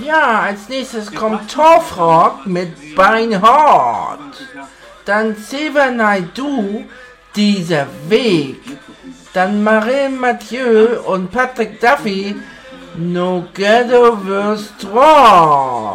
Ja, als nächstes kommt Torfrock mit Beinhard. Dann Xavier Naidoo, Dieser Weg. Dann Marin Mathieu und Patrick Duffy, No Ghetto Verse 3.